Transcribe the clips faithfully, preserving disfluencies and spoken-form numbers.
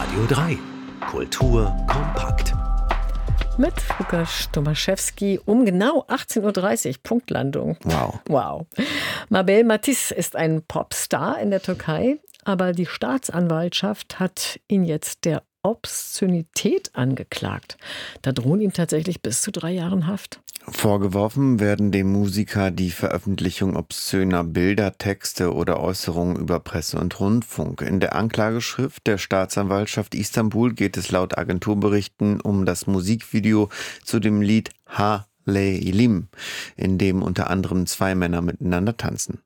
Radio drei. Kultur kompakt. Mit Lukas Tomaszewski um genau achtzehn Uhr dreißig, Punktlandung. Wow. Wow. Mabel Matiz ist ein Popstar in der Türkei, aber die Staatsanwaltschaft hat ihn jetzt der Obszönität angeklagt. Da drohen ihm tatsächlich bis zu drei Jahren Haft. Vorgeworfen werden dem Musiker die Veröffentlichung obszöner Bilder, Texte oder Äußerungen über Presse und Rundfunk. In der Anklageschrift der Staatsanwaltschaft Istanbul geht es laut Agenturberichten um das Musikvideo zu dem Lied Ha Leylim, in dem unter anderem zwei Männer miteinander tanzen.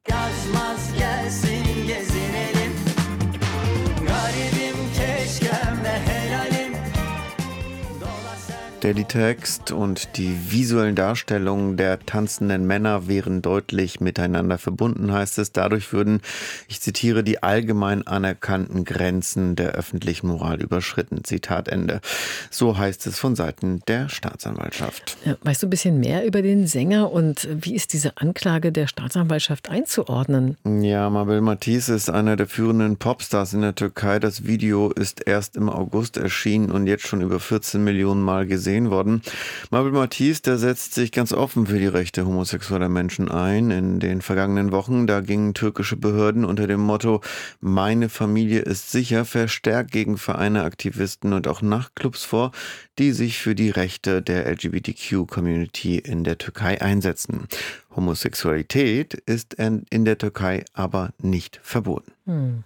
Der Liedtext und die visuellen Darstellungen der tanzenden Männer wären deutlich miteinander verbunden, heißt es. Dadurch würden, ich zitiere, die allgemein anerkannten Grenzen der öffentlichen Moral überschritten. Zitat Ende. So heißt es von Seiten der Staatsanwaltschaft. Ja, weißt du ein bisschen mehr über den Sänger und wie ist diese Anklage der Staatsanwaltschaft einzuordnen? Ja, Mabel Matiz ist einer der führenden Popstars in der Türkei. Das Video ist erst im August erschienen und jetzt schon über vierzehn Millionen Mal gesehen worden. Mabel Matiz, der setzt sich ganz offen für die Rechte homosexueller Menschen ein. In den vergangenen Wochen, da gingen türkische Behörden unter dem Motto "Meine Familie ist sicher" verstärkt gegen Vereine, Aktivisten und auch Nachtclubs vor, die sich für die Rechte der L G B T Q-Community in der Türkei einsetzen. Homosexualität ist in der Türkei aber nicht verboten. Hm.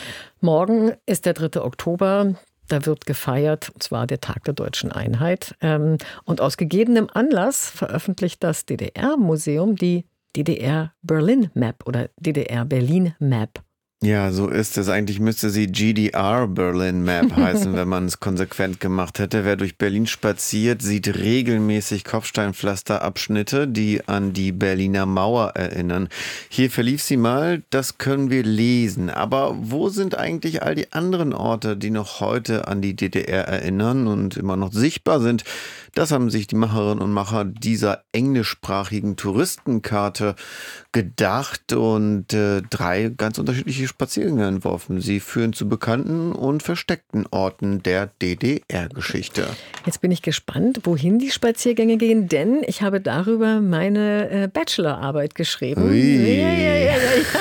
Morgen ist der dritte Oktober. Da wird gefeiert, und zwar der Tag der Deutschen Einheit. Und aus gegebenem Anlass veröffentlicht das D D R-Museum die D D R Berlin Map oder D D R Berlin Map. Ja, so ist es. Eigentlich müsste sie G D R Berlin Map heißen, wenn man es konsequent gemacht hätte. Wer durch Berlin spaziert, sieht regelmäßig Kopfsteinpflasterabschnitte, die an die Berliner Mauer erinnern. Hier verlief sie mal, das können wir lesen. Aber wo sind eigentlich all die anderen Orte, die noch heute an die D D R erinnern und immer noch sichtbar sind? Das haben sich die Macherinnen und Macher dieser englischsprachigen Touristenkarte gedacht und äh, drei ganz unterschiedliche Spaziergänge entworfen. Sie führen zu bekannten und versteckten Orten der D D R-Geschichte. Jetzt bin ich gespannt, wohin die Spaziergänge gehen, denn ich habe darüber meine äh, Bachelorarbeit geschrieben. Ui. Ja, ja, ja,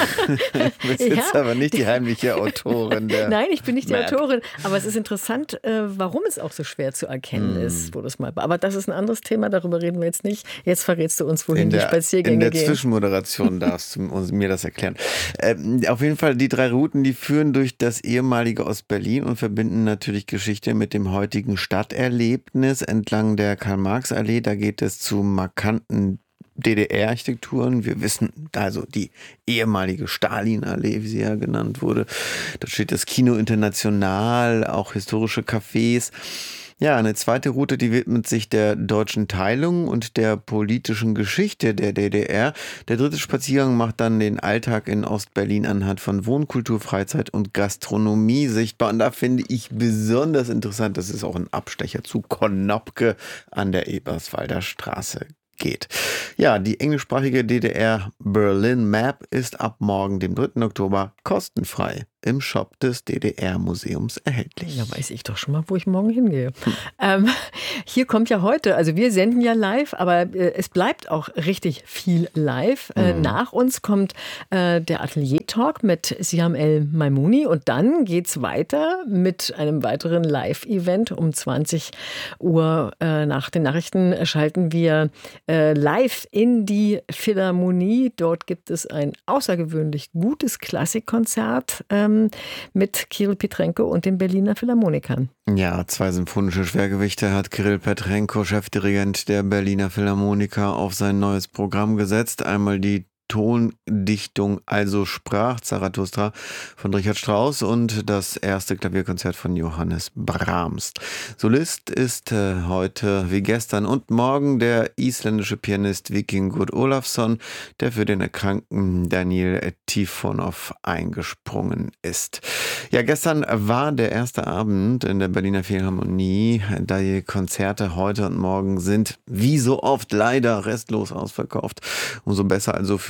ja. Du bist jetzt ja. aber nicht die heimliche Autorin der Nein, ich bin nicht die Map. Autorin, aber es ist interessant, äh, warum es auch so schwer zu erkennen hm. ist, wo das mal. Aber das ist ein anderes Thema, darüber reden wir jetzt nicht. Jetzt verrätst du uns, wohin in der, die Spaziergänge gehen. In der gehen. Zwischenmoderation darfst du uns, mir das erklären. Ähm, auf jeden Fall, die drei Routen, die führen durch das ehemalige Ostberlin und verbinden natürlich Geschichte mit dem heutigen Stadterlebnis. Entlang der Karl-Marx-Allee, da geht es zu markanten D D R-Architekturen. Wir wissen also die ehemalige Stalin-Allee, wie sie ja genannt wurde. Dort steht das Kino International, auch historische Cafés. Ja, eine zweite Route, die widmet sich der deutschen Teilung und der politischen Geschichte der D D R. Der dritte Spaziergang macht dann den Alltag in Ostberlin anhand von Wohnkultur, Freizeit und Gastronomie sichtbar. Und da finde ich besonders interessant, dass es auch ein Abstecher zu Konopke an der Eberswalder Straße geht. Ja, die englischsprachige D D R Berlin Map ist ab morgen, dem dritten Oktober, kostenfrei im Shop des D D R-Museums erhältlich. Ja, weiß ich doch schon mal, wo ich morgen hingehe. Hm. Ähm, hier kommt ja heute, also wir senden ja live, aber äh, es bleibt auch richtig viel live. Äh, mhm. Nach uns kommt äh, der Atelier-Talk mit Siam El Maimouni und dann geht's weiter mit einem weiteren Live-Event. Um zwanzig Uhr äh, nach den Nachrichten schalten wir äh, live in die Philharmonie. Dort gibt es ein außergewöhnlich gutes Klassikkonzert ähm, mit Kirill Petrenko und den Berliner Philharmonikern. Ja, zwei symphonische Schwergewichte hat Kirill Petrenko, Chefdirigent der Berliner Philharmoniker, auf sein neues Programm gesetzt. Einmal die Tondichtung Also sprach Zarathustra von Richard Strauss und das erste Klavierkonzert von Johannes Brahms. Solist ist äh, heute wie gestern und morgen der isländische Pianist Víkingur Ólafsson, der für den erkrankten Daniel Trifonov eingesprungen ist. Ja, gestern war der erste Abend in der Berliner Philharmonie. Die Konzerte heute und morgen sind wie so oft leider restlos ausverkauft. Umso besser also für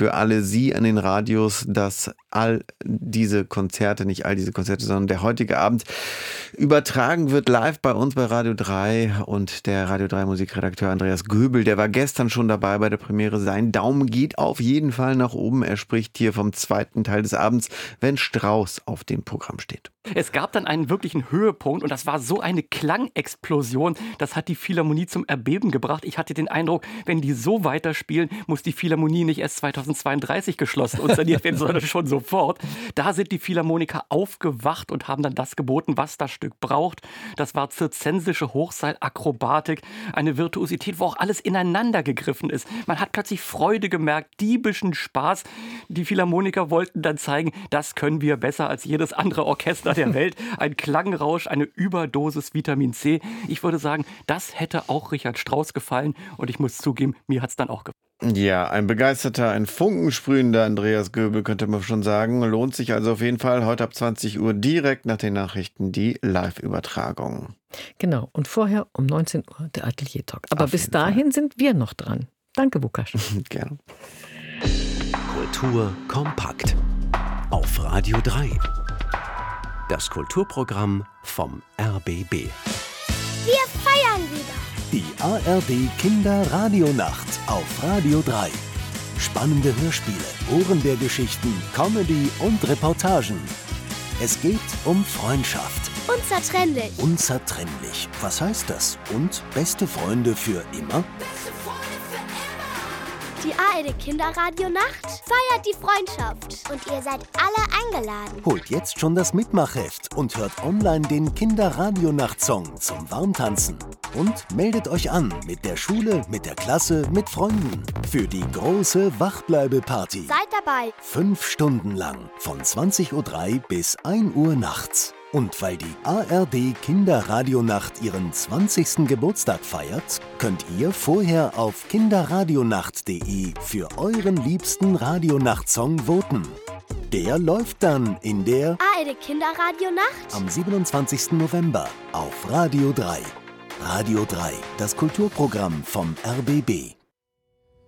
für alle Sie an den Radios, dass all diese Konzerte, nicht all diese Konzerte, sondern der heutige Abend übertragen wird live bei uns bei Radio drei. Und der Radio drei Musikredakteur Andreas Göbel, der war gestern schon dabei bei der Premiere. Sein Daumen geht auf jeden Fall nach oben. Er spricht hier vom zweiten Teil des Abends, wenn Strauss auf dem Programm steht. Es gab dann einen wirklichen Höhepunkt und das war so eine Klangexplosion. Das hat die Philharmonie zum Erbeben gebracht. Ich hatte den Eindruck, wenn die so weiterspielen, muss die Philharmonie nicht erst zweitausendzweiunddreißig geschlossen und saniert werden, sondern schon sofort. Da sind die Philharmoniker aufgewacht und haben dann das geboten, was das Stück braucht. Das war zirzensische Hochseilakrobatik, eine Virtuosität, wo auch alles ineinander gegriffen ist. Man hat plötzlich Freude gemerkt, diebischen Spaß. Die Philharmoniker wollten dann zeigen, das können wir besser als jedes andere Orchester der Welt. Ein Klangrausch, eine Überdosis Vitamin C. Ich würde sagen, das hätte auch Richard Strauss gefallen und ich muss zugeben, mir hat es dann auch gefallen. Ja, ein begeisterter, ein funkensprühender Andreas Göbel, könnte man schon sagen. Lohnt sich also auf jeden Fall heute ab zwanzig Uhr direkt nach den Nachrichten die Live-Übertragung. Genau, und vorher um neunzehn Uhr der Atelier-Talk. Aber Auf bis jeden dahin Fall. sind wir noch dran. Danke, Vukasch. Gerne. Kultur kompakt auf Radio drei. Das Kulturprogramm vom R B B. Wir feiern wieder. Die A R D Kinderradionacht auf Radio drei. Spannende Hörspiele, Ohrenbärgeschichten, Comedy und Reportagen. Es geht um Freundschaft. Unzertrennlich. Unzertrennlich. Was heißt das? Und beste Freunde für immer? Die A R D Kinderradionacht feiert die Freundschaft. Und ihr seid alle eingeladen. Holt jetzt schon das Mitmachheft und hört online den Kinderradionacht-Song zum Warmtanzen. Und meldet euch an mit der Schule, mit der Klasse, mit Freunden für die große Wachbleibe-Party. Seid dabei. Fünf Stunden lang, von zwanzig Uhr drei bis ein Uhr nachts. Und weil die A R D Kinderradionacht ihren zwanzigsten Geburtstag feiert, könnt ihr vorher auf kinderradionacht punkt de für euren liebsten Radionachtsong voten. Der läuft dann in der A R D Kinderradionacht am siebenundzwanzigsten November auf Radio drei. Radio drei, das Kulturprogramm vom R B B.